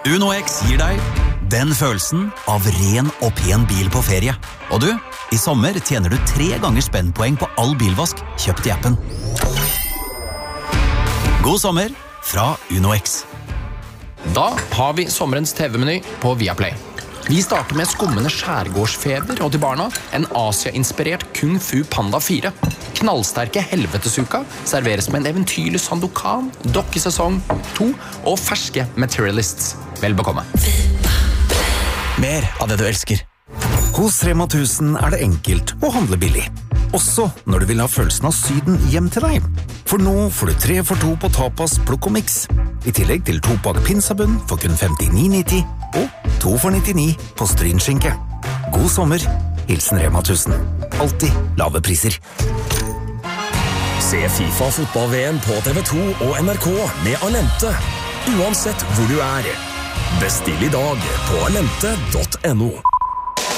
Uno X gir deg den følelsen av ren og pen bil på ferie. Og du, i sommer tjener du 3 ganger spennpoeng på all bilvask kjøpt i appen. God sommer fra Uno X. Da har vi sommerens TV-meny på Viaplay. Vi starter med skummende skjærgårdsfeber og til barna en Asia-inspirert Kung Fu Panda 4. Knallsterke helvetesuka serveres med en eventyrlig Sandokan, dokkesesong 2 og ferske Materialists. Vel bekomme. Mer av det du elsker. Hos Rema 1000 det enkelt å handle billig. Også når du vil ha følelsen av Syden hjem til deg. For nå får du 3 for 2 på tapas, plukk og mix. I tillegg til 2-pakke pinsabunn for kun 59,90 og 2 for 99 på strynskinke. God sommer, hilsen Rema 1000. Alltid lave priser. Se FIFA fotball-VM på TV2 og NRK med Alente. Uansett hvor du Bestill i dag på alente.no.